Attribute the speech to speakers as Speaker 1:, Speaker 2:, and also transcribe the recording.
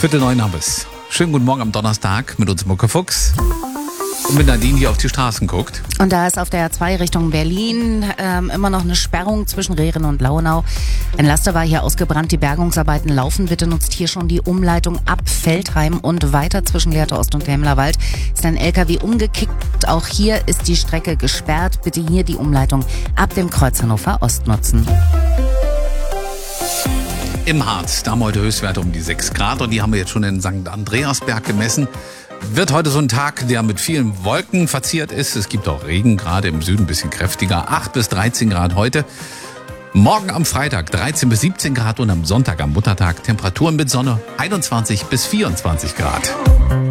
Speaker 1: 9:15 haben wir es. Schönen guten Morgen am Donnerstag mit uns Muckefuchs. Und mit Nadine, die auf die Straßen guckt.
Speaker 2: Und da ist auf der A2 Richtung Berlin immer noch eine Sperrung zwischen Rehren und Launau. Ein Laster war hier ausgebrannt, die Bergungsarbeiten laufen. Bitte nutzt hier schon die Umleitung ab Veltheim und weiter zwischen Lehrte Ost und Kemmlerwald. Ist ein LKW umgekippt, auch hier ist die Strecke gesperrt. Bitte hier die Umleitung ab dem Kreuz Hannover Ost nutzen.
Speaker 1: Im Harz, da haben wir heute Höchstwerte um die 6 Grad und die haben wir jetzt schon in St. Andreasberg gemessen. Wird heute so ein Tag, der mit vielen Wolken verziert ist. Es gibt auch Regen, gerade im Süden ein bisschen kräftiger. 8 bis 13 Grad heute. Morgen am Freitag 13 bis 17 Grad und am Sonntag am Muttertag Temperaturen mit Sonne 21 bis 24 Grad.